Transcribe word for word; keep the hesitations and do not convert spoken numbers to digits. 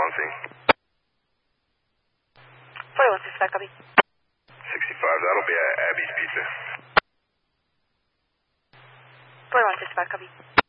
on scene. forty-one sixty-five, copy. sixty-five, that'll be at Abby's Pizza. forty-one sixty-five, copy.